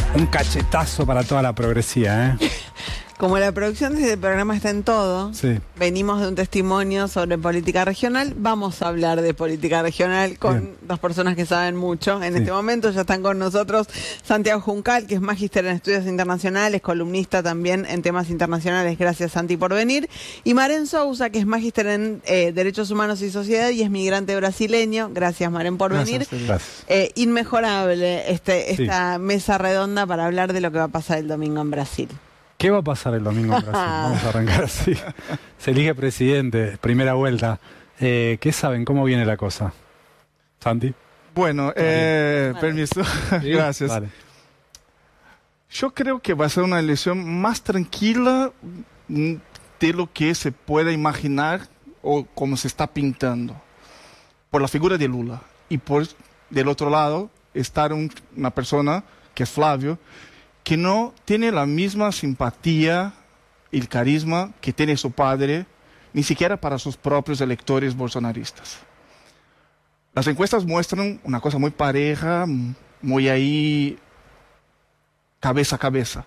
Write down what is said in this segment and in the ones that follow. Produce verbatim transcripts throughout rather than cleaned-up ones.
Un cachetazo para toda la progresía, ¿eh? Como la producción de este programa está en todo, sí. Venimos de un testimonio sobre política regional, vamos a hablar de política regional con Bien. dos personas que saben mucho. En sí. este momento ya están con nosotros Santiago Juncal, que es magíster en estudios internacionales, columnista también en temas internacionales. Gracias, Santi, por venir. Y Maren Sousa, que es magíster en eh, Derechos Humanos y Sociedad y es migrante brasileño. Gracias, Maren, por Gracias, venir. Gracias. Eh, inmejorable este, esta sí. mesa redonda para hablar de lo que va a pasar el domingo en Brasil. ¿Qué va a pasar el domingo en Brasil? Vamos a arrancar así. Se elige presidente, primera vuelta. Eh, ¿Qué saben? ¿Cómo viene la cosa? ¿Santi? Bueno, eh, vale. permiso. ¿Sí? Gracias. Vale. Yo creo que va a ser una elección más tranquila de lo que se pueda imaginar o como se está pintando. Por la figura de Lula. Y por del otro lado, estar un, una persona, que es Flavio, que no tiene la misma simpatía y el carisma que tiene su padre, ni siquiera para sus propios electores bolsonaristas. Las encuestas muestran una cosa muy pareja, muy ahí, cabeza a cabeza.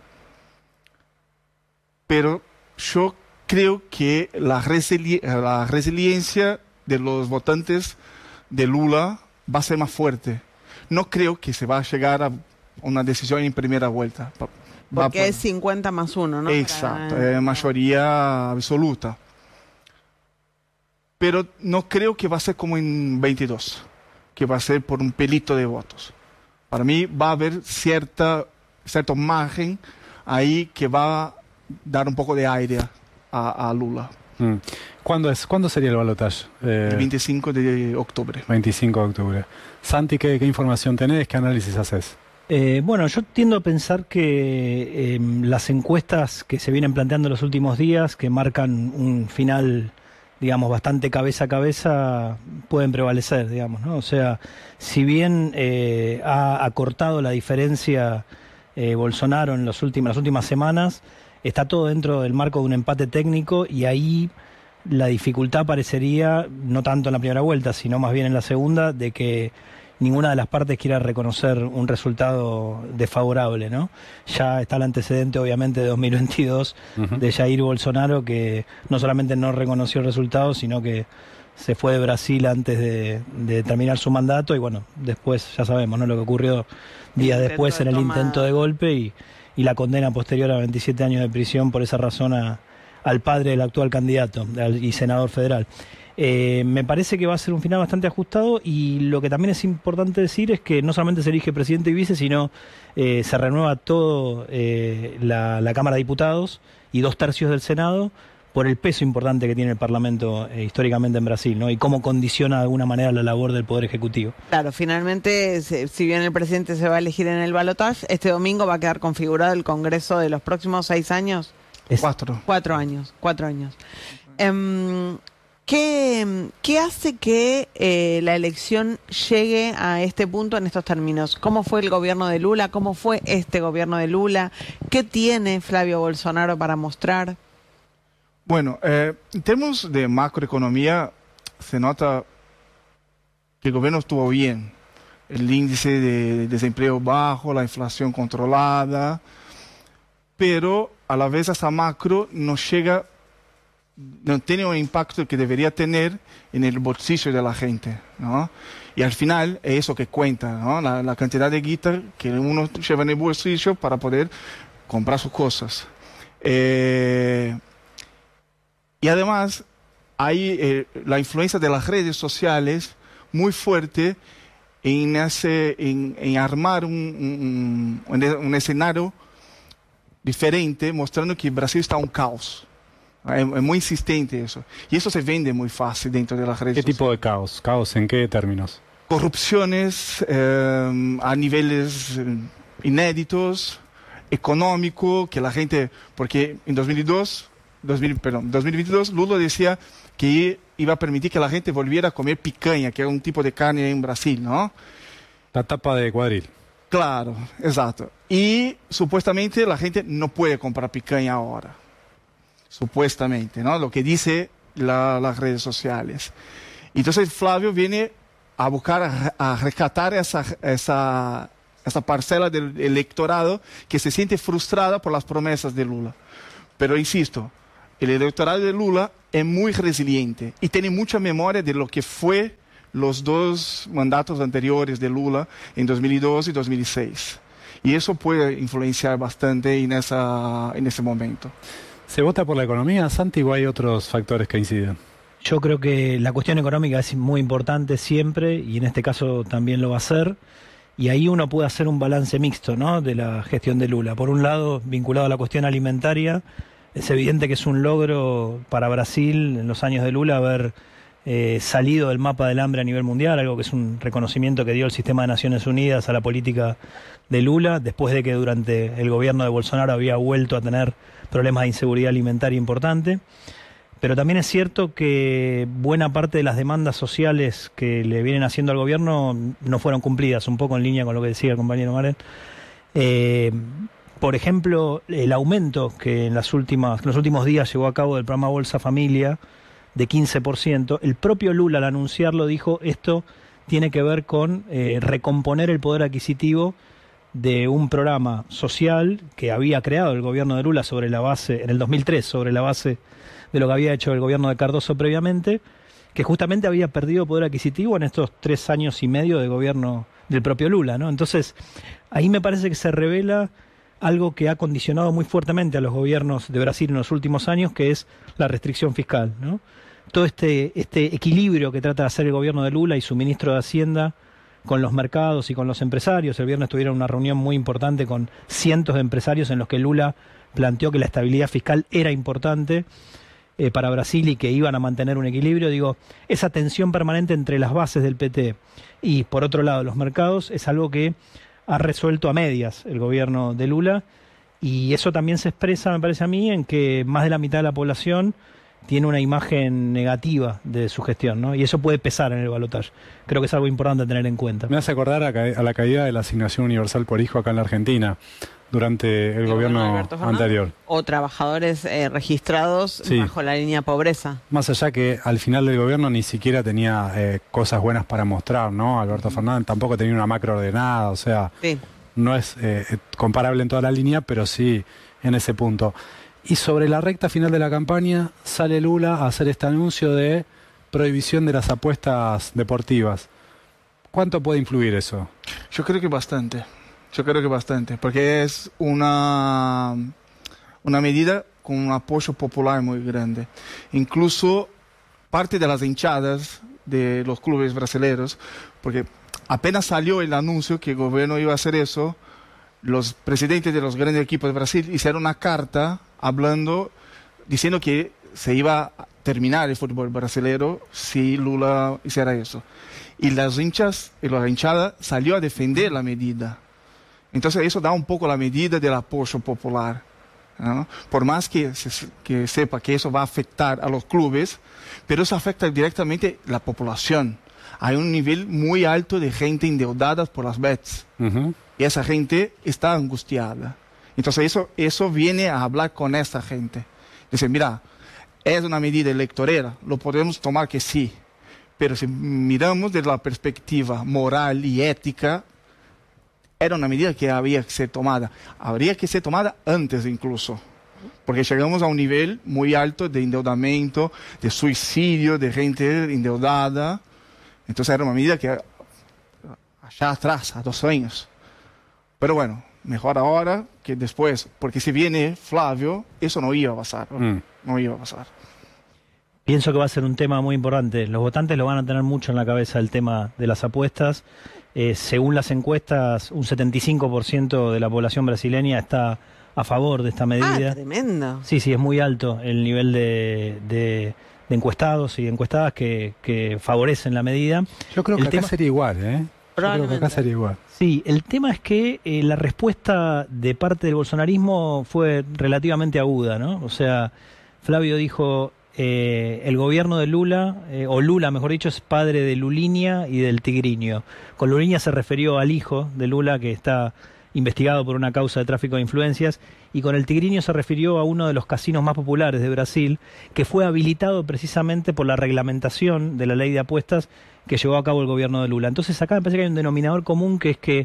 Pero yo creo que la, resili la resiliencia de los votantes de Lula va a ser más fuerte. No creo que se va a llegar a una decisión en primera vuelta. Porque por... es cincuenta más uno, ¿no? Exacto, Para... es mayoría absoluta. Pero no creo que va a ser como en veintidós, que va a ser por un pelito de votos. Para mí va a haber cierta, cierto margen ahí que va a dar un poco de aire a, a Lula. Mm. ¿Cuándo, es, ¿Cuándo sería el balotaje? Eh... El veinticinco de octubre. veinticinco de octubre. Santi, ¿qué, qué información tenés? ¿Qué análisis haces? Eh, bueno, yo tiendo a pensar que eh, las encuestas que se vienen planteando en los últimos días, que marcan un final, digamos, bastante cabeza a cabeza, pueden prevalecer, digamos, ¿no? O sea, si bien eh, ha acortado la diferencia eh, Bolsonaro en los últimos, las últimas semanas, está todo dentro del marco de un empate técnico y ahí la dificultad parecería, no tanto en la primera vuelta, sino más bien en la segunda, de que ninguna de las partes quiera reconocer un resultado desfavorable, ¿no? Ya está el antecedente, obviamente, de dos mil veintidós uh-huh. de Jair Bolsonaro, que no solamente no reconoció el resultado, sino que se fue de Brasil antes de, de terminar su mandato y, bueno, después ya sabemos, ¿no? Lo que ocurrió días después en el intento de golpe y, y la condena posterior a veintisiete años de prisión por esa razón a, al padre del actual candidato al, y senador federal. Eh, me parece que va a ser un final bastante ajustado y lo que también es importante decir es que no solamente se elige presidente y vice, sino eh, se renueva todo eh, la, la Cámara de Diputados y dos tercios del Senado por el peso importante que tiene el Parlamento eh, históricamente en Brasil, ¿no? Y cómo condiciona de alguna manera la labor del Poder Ejecutivo. Claro, finalmente, si bien el presidente se va a elegir en el balotaje, este domingo va a quedar configurado el Congreso de los próximos seis años. Es cuatro. Cuatro años, cuatro años. Um, ¿Qué, ¿Qué hace que eh, la elección llegue a este punto en estos términos? ¿Cómo fue el gobierno de Lula? ¿Cómo fue este gobierno de Lula? ¿Qué tiene Flavio Bolsonaro para mostrar? Bueno, eh, en términos de macroeconomía se nota que el gobierno estuvo bien. El índice de desempleo bajo, la inflación controlada, pero a la vez esa macro no llega, no tiene un impacto que debería tener en el bolsillo de la gente, ¿no? Y al final es eso que cuenta, ¿no? La, la cantidad de guita que uno lleva en el bolsillo para poder comprar sus cosas. Eh, y además hay eh, la influencia de las redes sociales muy fuerte en, ese, en, en armar un, un, un escenario diferente, mostrando que Brasil está un caos. É, é muito insistente isso. E isso se vende muito fácil dentro das redes ¿Qué tipo de caos? ¿Caos en qué términos? Corrupciones eh, a niveles inéditos, económico, que la gente... Porque en dos mil dos, dos mil, perdón, dos mil veintidós Lula decía que iba a permitir que la gente volviera a comer picanha, que era un tipo de carne en Brasil, ¿no? La tapa de cuadril. Claro, exacto. Y supuestamente la gente no puede comprar picanha ahora. Supuestamente, ¿no? Lo que dice la, las redes sociales. Entonces Flavio viene a buscar, a, a rescatar esa, esa esta parcela del electorado que se siente frustrada por las promesas de Lula. Pero insisto, el electorado de Lula es muy resiliente y tiene mucha memoria de lo que fue los dos mandatos anteriores de Lula en dos mil dos y dos mil seis. Y eso puede influenciar bastante en, esa, en ese momento. ¿Se vota por la economía, Santi, o hay otros factores que inciden? Yo creo que la cuestión económica es muy importante siempre y en este caso también lo va a ser. Y ahí uno puede hacer un balance mixto, ¿no?, de la gestión de Lula. Por un lado, vinculado a la cuestión alimentaria, es evidente que es un logro para Brasil en los años de Lula haber eh, salido del mapa del hambre a nivel mundial, algo que es un reconocimiento que dio el sistema de Naciones Unidas a la política de Lula, después de que durante el gobierno de Bolsonaro había vuelto a tener problemas de inseguridad alimentaria importante. Pero también es cierto que buena parte de las demandas sociales que le vienen haciendo al gobierno no fueron cumplidas, un poco en línea con lo que decía el compañero Maren. Eh, por ejemplo, el aumento que en, las últimas, en los últimos días llevó a cabo del programa Bolsa Familia de quince por ciento, el propio Lula al anunciarlo dijo esto tiene que ver con eh, recomponer el poder adquisitivo de un programa social que había creado el gobierno de Lula sobre la base, en el dos mil tres, sobre la base de lo que había hecho el gobierno de Cardoso previamente, que justamente había perdido poder adquisitivo en estos tres años y medio de gobierno del propio Lula, ¿no? Entonces, ahí me parece que se revela algo que ha condicionado muy fuertemente a los gobiernos de Brasil en los últimos años, que es la restricción fiscal, ¿no? Todo este, este equilibrio que trata de hacer el gobierno de Lula y su ministro de Hacienda con los mercados y con los empresarios. El viernes tuvieron una reunión muy importante con cientos de empresarios en los que Lula planteó que la estabilidad fiscal era importante eh, para Brasil y que iban a mantener un equilibrio. Digo, esa tensión permanente entre las bases del P T y, por otro lado, los mercados es algo que ha resuelto a medias el gobierno de Lula, y eso también se expresa, me parece a mí, en que más de la mitad de la población tiene una imagen negativa de su gestión, ¿no? Y eso puede pesar en el balotaje. Creo que es algo importante a tener en cuenta. Me hace acordar a, a la caída de la asignación universal por hijo acá en la Argentina durante el, el gobierno anterior. O trabajadores eh, registrados sí. bajo la línea de pobreza. Más allá que al final del gobierno ni siquiera tenía eh, cosas buenas para mostrar, ¿no? Alberto mm. Fernández tampoco tenía una macro ordenada, o sea, sí. no es eh, comparable en toda la línea, pero sí en ese punto. Y sobre la recta final de la campaña sale Lula a hacer este anuncio de prohibición de las apuestas deportivas. ¿Cuánto puede influir eso? Yo creo que bastante. Yo creo que bastante, porque es una, una medida con un apoyo popular muy grande. Incluso parte de las hinchadas de los clubes brasileños, porque apenas salió el anuncio que el gobierno iba a hacer eso, los presidentes de los grandes equipos de Brasil hicieron una carta hablando, diciendo que se iba a terminar el fútbol brasileño si Lula hiciera eso. Y las hinchas, y la hinchada salió a defender la medida. Entonces eso da un poco la medida del apoyo popular, ¿no? Por más que, se, que sepa que eso va a afectar a los clubes, pero eso afecta directamente a la población. Hay un nivel muy alto de gente endeudada por las bets. Uh-huh. Y esa gente está angustiada. Entonces eso, eso viene a hablar con esa gente. Dice, mira, es una medida electoral, lo podemos tomar que sí. Pero si miramos desde la perspectiva moral y ética, era una medida que había que ser tomada. Habría que ser tomada antes incluso. Porque llegamos a un nivel muy alto de endeudamiento, de suicidio, de gente endeudada. Entonces era una medida que allá atrás, a dos años. Pero bueno, mejor ahora que después, porque si viene Flavio, eso no iba a pasar, ¿no? Mm. no iba a pasar. Pienso que va a ser un tema muy importante. Los votantes lo van a tener mucho en la cabeza, el tema de las apuestas. Eh, según las encuestas, un setenta y cinco por ciento de la población brasileña está a favor de esta medida. Ah, tremendo. Sí, sí, es muy alto el nivel de, de, de encuestados y encuestadas que, que favorecen la medida. Yo creo que el acá tema... sería igual, ¿eh? Yo creo que acá sería igual. Sí, el tema es que eh, la respuesta de parte del bolsonarismo fue relativamente aguda, ¿no? O sea, Flavio dijo, eh, el gobierno de Lula, eh, o Lula, mejor dicho, es padre de Lulinha y del Tigrinho. Con Lulinha se refirió al hijo de Lula, que está investigado por una causa de tráfico de influencias, y con el Tigrinho se refirió a uno de los casinos más populares de Brasil, que fue habilitado precisamente por la reglamentación de la ley de apuestas que llevó a cabo el gobierno de Lula. Entonces acá me parece que hay un denominador común, que es que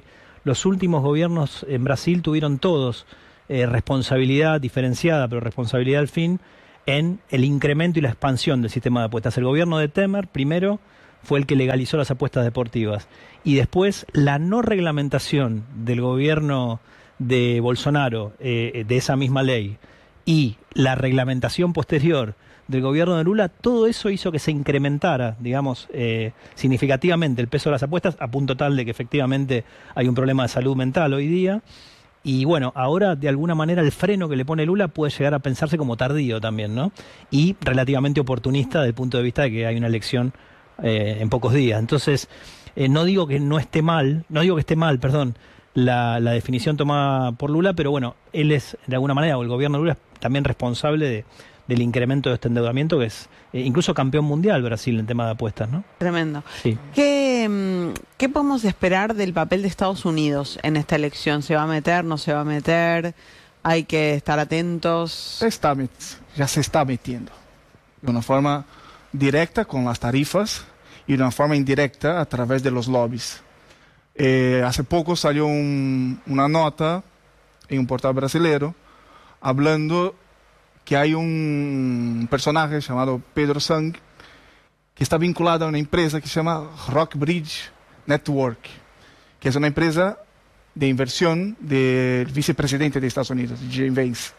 los últimos gobiernos en Brasil tuvieron todos eh, responsabilidad diferenciada, pero responsabilidad al fin, en el incremento y la expansión del sistema de apuestas. El gobierno de Temer, primero, fue el que legalizó las apuestas deportivas. Y después, la no reglamentación del gobierno de Bolsonaro, eh, de esa misma ley, y la reglamentación posterior del gobierno de Lula, todo eso hizo que se incrementara, digamos, eh, significativamente el peso de las apuestas, a punto tal de que efectivamente hay un problema de salud mental hoy día. Y bueno, ahora de alguna manera el freno que le pone Lula puede llegar a pensarse como tardío también, ¿no? Y relativamente oportunista desde el punto de vista de que hay una elección eh, en pocos días. Entonces, eh, no digo que no esté mal, no digo que esté mal, perdón, la, la definición tomada por Lula, pero bueno, él es de alguna manera, o el gobierno de Lula es también responsable de, del incremento de este endeudamiento, que es eh, incluso campeón mundial Brasil en tema de apuestas, ¿no? Tremendo. Sí. ¿Qué, ¿Qué podemos esperar del papel de Estados Unidos en esta elección? ¿Se va a meter, no se va a meter? ¿Hay que estar atentos? Está, ya se está metiendo. De una forma directa con las tarifas y de una forma indirecta a través de los lobbies. Eh, hace poco salió un, una nota en un portal brasileño hablando que hay un personaje llamado Pedro Sang que está vinculado a una empresa que se llama Rockbridge Network, que es una empresa de inversión del vicepresidente de Estados Unidos, Jim Vance.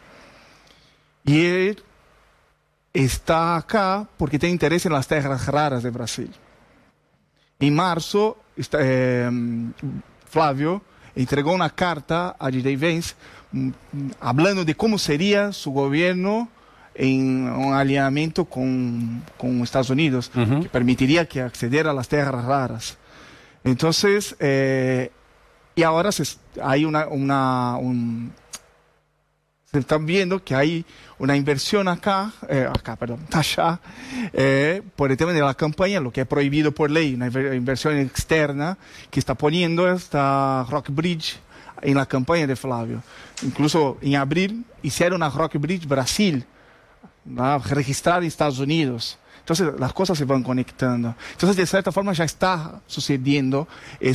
Y él está acá porque tiene interés en las tierras raras de Brasil. En marzo, está, eh, Flávio entregó una carta a J D Vance hablando de cómo sería su gobierno en un alineamiento con, con Estados Unidos, uh-huh. que permitiría que accediera a las tierras raras. Entonces, eh, y ahora se, hay una, una un, se están viendo que hay una inversión acá, eh, acá, perdón, allá, eh, por el tema de la campaña, lo que es prohibido por ley, una inversión externa que está poniendo esta Rockbridge en la campaña de Flávio. Incluso en abril hicieron a Rockbridge Brasil, ¿no? Registrada en Estados Unidos. Entonces las cosas se van conectando. Entonces de cierta forma ya está sucediendo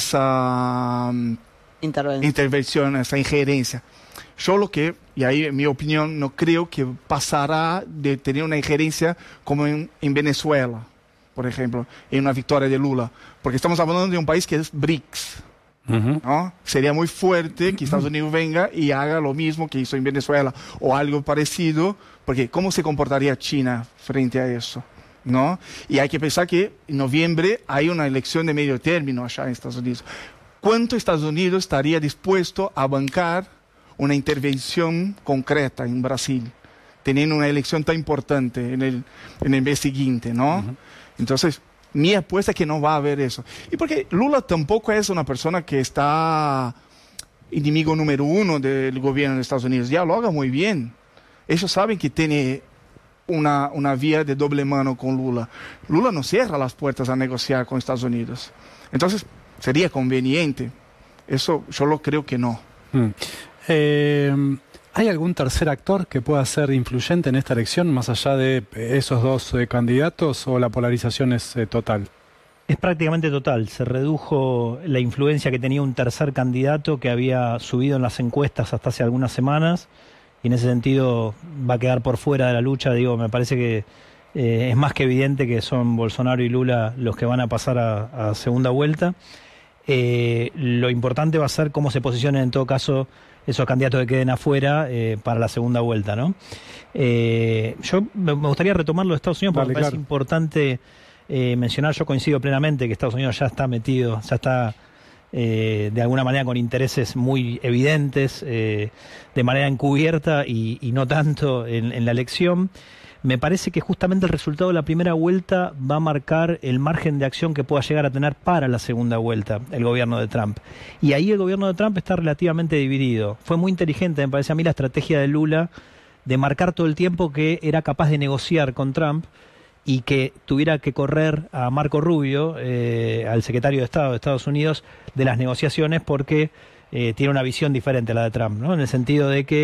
esa um, intervención. intervención, esa injerencia. Yo lo que, y ahí en mi opinión, no creo que pasará de tener una injerencia como en, en Venezuela, por ejemplo, en una victoria de Lula. Porque estamos hablando de un país que es BRICS. Uh-huh. ¿No? Sería muy fuerte que Estados Unidos venga y haga lo mismo que hizo en Venezuela o algo parecido, porque ¿cómo se comportaría China frente a eso? ¿No? Y hay que pensar que en noviembre hay una elección de medio término allá en Estados Unidos. ¿Cuánto Estados Unidos estaría dispuesto a bancar una intervención concreta en Brasil, teniendo una elección tan importante en el, en el mes siguiente, ¿no? Uh-huh. Entonces, mi apuesta es que no va a haber eso. Y porque Lula tampoco es una persona que está enemigo número uno del gobierno de Estados Unidos. Dialoga muy bien. Ellos saben que tiene una, una vía de doble mano con Lula. Lula no cierra las puertas a negociar con Estados Unidos. Entonces, sería conveniente. Eso yo lo creo que no. Mm. Eh, ¿Hay algún tercer actor que pueda ser influyente en esta elección, más allá de esos dos eh, candidatos, o la polarización es eh, total? Es prácticamente total. Se redujo la influencia que tenía un tercer candidato que había subido en las encuestas hasta hace algunas semanas, y en ese sentido va a quedar por fuera de la lucha. Digo, me parece que eh, es más que evidente que son Bolsonaro y Lula los que van a pasar a, a segunda vuelta. Eh, lo importante va a ser cómo se posicionen en todo caso esos candidatos que queden afuera eh, para la segunda vuelta, ¿no? Eh, yo me gustaría retomar lo de Estados Unidos porque vale, me parece claro. importante eh, mencionar. Yo coincido plenamente que Estados Unidos ya está metido, ya está eh, de alguna manera con intereses muy evidentes, eh, de manera encubierta y, y no tanto en, en la elección. Me parece que justamente el resultado de la primera vuelta va a marcar el margen de acción que pueda llegar a tener para la segunda vuelta el gobierno de Trump. Y ahí el gobierno de Trump está relativamente dividido. Fue muy inteligente, me parece a mí, la estrategia de Lula de marcar todo el tiempo que era capaz de negociar con Trump y que tuviera que correr a Marco Rubio, eh, al secretario de Estado de Estados Unidos, de las negociaciones porque eh, tiene una visión diferente a la de Trump, ¿no? En el sentido de que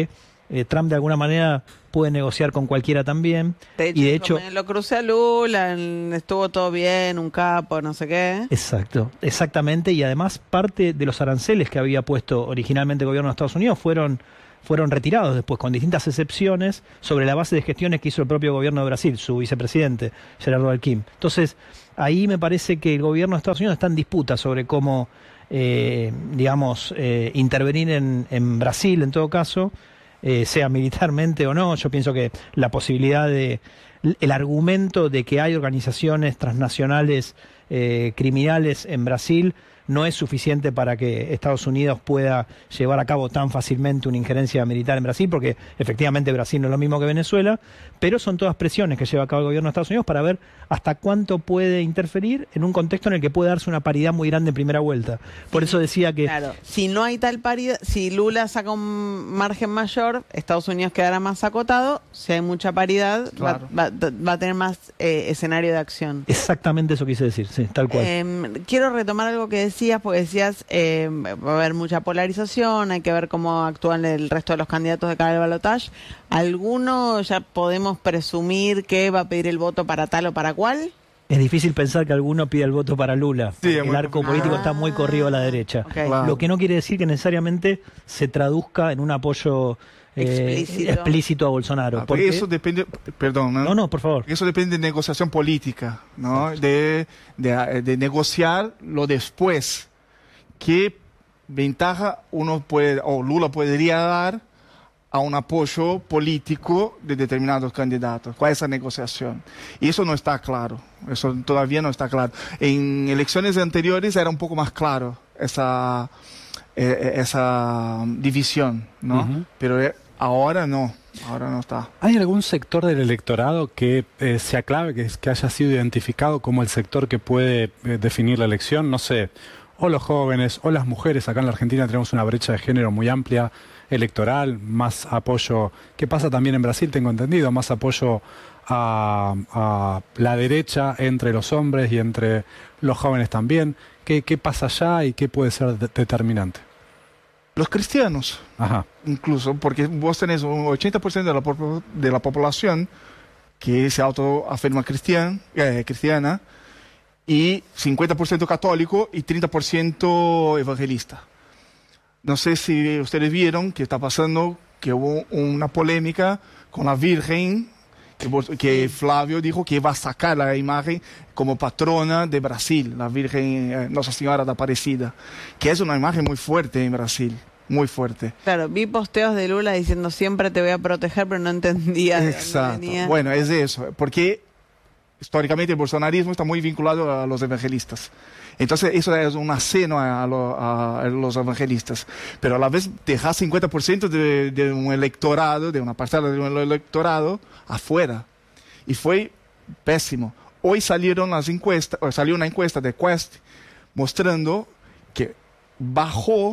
Eh, Trump de alguna manera puede negociar con cualquiera también. De hecho, y de hecho lo crucé a Lula, estuvo todo bien, un capo, no sé qué. Exacto, exactamente. Y además parte de los aranceles que había puesto originalmente el gobierno de Estados Unidos fueron, fueron retirados después, con distintas excepciones, sobre la base de gestiones que hizo el propio gobierno de Brasil, su vicepresidente, Gerardo Alckmin. Entonces, ahí me parece que el gobierno de Estados Unidos está en disputa sobre cómo, eh, digamos, eh, intervenir en, en Brasil, en todo caso, Eh, sea militarmente o no. Yo pienso que la posibilidad de, el argumento de que hay organizaciones transnacionales eh, criminales en Brasil no es suficiente para que Estados Unidos pueda llevar a cabo tan fácilmente una injerencia militar en Brasil, porque efectivamente Brasil no es lo mismo que Venezuela, pero son todas presiones que lleva a cabo el gobierno de Estados Unidos para ver hasta cuánto puede interferir en un contexto en el que puede darse una paridad muy grande en primera vuelta. Por eso decía que... Claro, si no hay tal paridad, si Lula saca un margen mayor, Estados Unidos quedará más acotado. Si hay mucha paridad, claro, va, va, va a tener más eh, escenario de acción. Exactamente eso quise decir, sí, tal cual. Eh, quiero retomar algo que decías, porque decías, eh, va a haber mucha polarización, hay que ver cómo actúan el resto de los candidatos de cara al balotaje. ¿Alguno ya podemos presumir que va a pedir el voto para tal o para cual? Es difícil pensar que alguno pida el voto para Lula. Sí, el arco político ah, está muy corrido a la derecha. Okay. Claro. Lo que no quiere decir que necesariamente se traduzca en un apoyo eh, explícito. explícito a Bolsonaro. Ah, porque eso depende, perdón, ¿no? no, no, por favor. Eso depende de negociación política, ¿no? De, de, de negociar lo después. ¿Qué ventaja uno puede, o Lula podría dar a un apoyo político de determinados candidatos? ¿Cuál es esa negociación? Y eso no está claro, eso todavía no está claro. En elecciones anteriores era un poco más claro esa, eh, esa división, ¿no? Uh-huh. Pero ahora no, ahora no está. ¿Hay algún sector del electorado que eh, sea clave, que, que haya sido identificado como el sector que puede eh, definir la elección? No sé, o los jóvenes, o las mujeres. Acá en la Argentina tenemos una brecha de género muy amplia, electoral, más apoyo, que pasa también en Brasil, tengo entendido, más apoyo a, a la derecha entre los hombres y entre los jóvenes también. ¿Qué, qué pasa allá y qué puede ser de determinante? Los cristianos, Ajá. incluso, porque vos tenés un ochenta por ciento de la, de la población que se autoafirma cristian, eh, cristiana, y cincuenta por ciento católico y treinta por ciento evangelista. No sé si ustedes vieron que está pasando, que hubo una polémica con la Virgen, que, que Flavio dijo que iba a sacar la imagen como patrona de Brasil, la Virgen eh, Nuestra Señora de Aparecida, que es una imagen muy fuerte en Brasil, muy fuerte. Claro, vi posteos de Lula diciendo siempre te voy a proteger, pero no entendía de Exacto. dónde venía. Bueno, es eso, porque históricamente el bolsonarismo está muy vinculado a los evangelistas. Entonces eso es un aceno a, lo, a los evangelistas. Pero a la vez dejar cincuenta por ciento de, de un electorado, de una parcela de un electorado, afuera. Y fue pésimo. Hoy salieron las encuestas, o salió una encuesta de Quest mostrando que bajó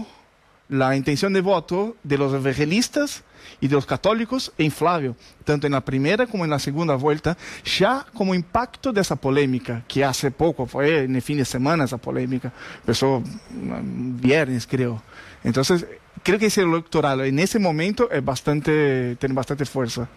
la intención de voto de los evangelistas y de los católicos en Flavio, tanto en la primera como en la segunda vuelta, ya como impacto de esa polémica, que hace poco, fue en el fin de semana esa polémica, empezó viernes creo. Entonces, creo que ese electoral en ese momento es bastante, tiene bastante fuerza.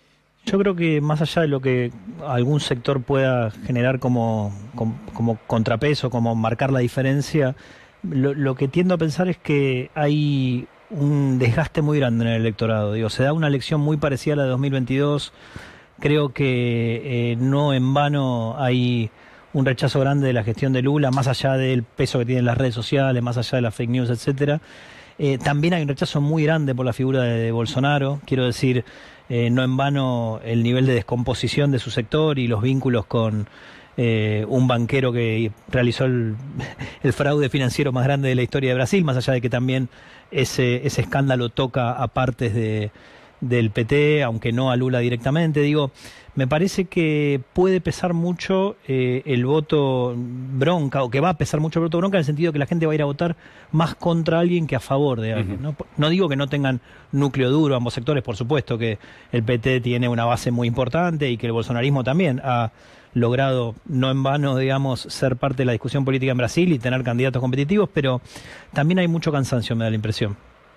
Yo creo que más allá de lo que algún sector pueda generar como, como, como contrapeso, como marcar la diferencia, lo, lo que tiendo a pensar es que hay un desgaste muy grande en el electorado. Digo, se da una elección muy parecida a la de dos mil veintidós. Creo que eh, no en vano hay un rechazo grande de la gestión de Lula, más allá del peso que tienen las redes sociales, más allá de las fake news, etcétera. Eh, también hay un rechazo muy grande por la figura de, de Bolsonaro. Quiero decir, eh, no en vano el nivel de descomposición de su sector y los vínculos con Eh, un banquero que realizó el, el fraude financiero más grande de la historia de Brasil, más allá de que también ese, ese escándalo toca a partes de, del P T, aunque no a Lula directamente. Digo, me parece que puede pesar mucho eh, el voto bronca, o que va a pesar mucho el voto bronca, en el sentido que la gente va a ir a votar más contra alguien que a favor de alguien, ¿no? No digo que no tengan núcleo duro ambos sectores, por supuesto que el P T tiene una base muy importante y que el bolsonarismo también ha logrado, no en vano, digamos, ser parte de la discusión política en Brasil y tener candidatos competitivos, pero también hay mucho cansancio, me da la impresión.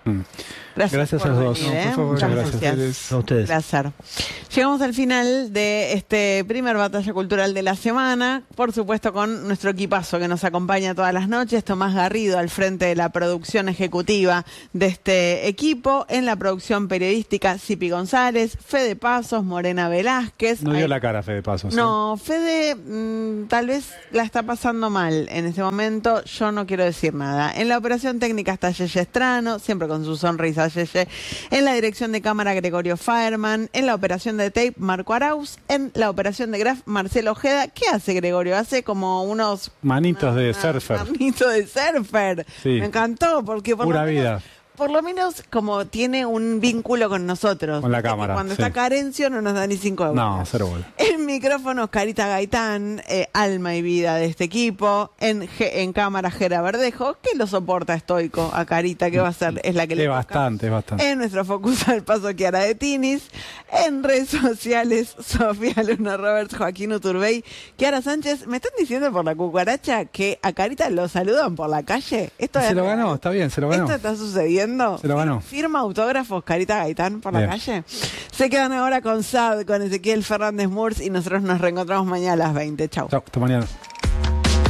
Mm. Gracias, gracias por a los dos. venir, No, ¿eh? por favor, Muchas gracias. gracias. A ustedes. Placer. Llegamos al final de este primer Batalla Cultural de la semana, por supuesto con nuestro equipazo que nos acompaña todas las noches, Tomás Garrido al frente de la producción ejecutiva de este equipo, en la producción periodística Cipi González, Fede Pasos, Morena Velázquez. No dio Ay, la cara Fede Pasos. No, Fede mmm, tal vez la está pasando mal en este momento, yo no quiero decir nada. En la operación técnica está Yeye Estrano, siempre con su sonrisa Yeye. En la dirección de cámara Gregorio Fireman, en la operación de tape Marco Arauz, en la operación de graph Marcelo Ojeda. ¿Qué hace Gregorio? Hace como unos... Manitos una, de una, surfer. Manitos de surfer. Sí. Me encantó porque por Pura lo menos, vida. por lo menos como tiene un vínculo con nosotros. Con la Viste que cámara, Cuando sí. está Carencio no nos da ni cinco euros. No, cero bola. En micrófonos, Carita Gaitán, eh, alma y vida de este equipo. En, Ge- en cámara, Gera Verdejo, que lo soporta estoico a Carita, que va a ser, es la que le Es toca. bastante, es bastante. En nuestro Focus al Paso, Kiara de Tinis. En redes sociales, Sofía Luna Roberts, Joaquín Uturbey, Kiara Sánchez. ¿Me están diciendo por la cucaracha que a Carita lo saludan por la calle? ¿Esto Se es lo real? ganó, está bien, se lo ganó. ¿Esto está sucediendo? Se lo ganó. ¿Firma autógrafos Carita Gaitán por Bien. la calle? Se quedan ahora con S A D, con Ezequiel Fernández Murs y nosotros nos reencontramos mañana a las veinte. Chau. Chao, hasta mañana.